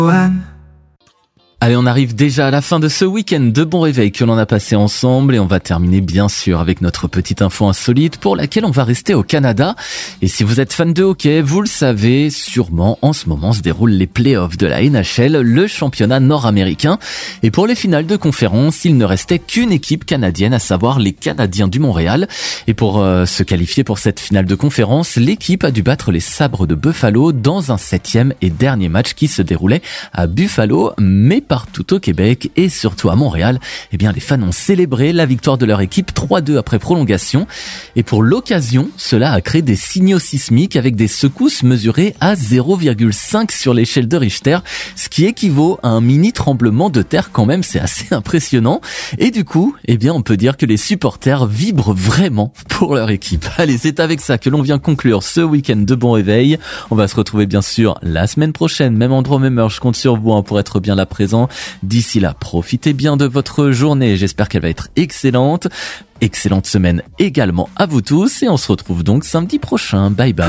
Allez, on arrive déjà à la fin de ce week-end de bon réveil que l'on a passé ensemble et on va terminer bien sûr avec notre petite info insolite pour laquelle on va rester au Canada. Et si vous êtes fan de hockey, vous le savez sûrement, en ce moment se déroulent les playoffs de la NHL, le championnat nord-américain. Et pour les finales de conférence, il ne restait qu'une équipe canadienne, à savoir les Canadiens du Montréal. Et pour se qualifier pour cette finale de conférence, l'équipe a dû battre les Sabres de Buffalo dans un 7e et dernier match qui se déroulait à Buffalo, mais partout au Québec et surtout à Montréal, eh bien les fans ont célébré la victoire de leur équipe 3-2 après prolongation. Et pour l'occasion, cela a créé des signaux sismiques avec des secousses mesurées à 0,5 sur l'échelle de Richter, ce qui équivaut à un mini tremblement de terre quand même, c'est assez impressionnant. Et du coup, eh bien on peut dire que les supporters vibrent vraiment pour leur équipe. Allez, c'est avec ça que l'on vient conclure ce week-end de bon réveil. On va se retrouver bien sûr la semaine prochaine, même endroit, même heure. Je compte sur vous pour être bien là présent. D'ici là, profitez bien de votre journée. J'espère qu'elle va être excellente. Excellente semaine également à vous tous et on se retrouve donc samedi prochain. Bye bye.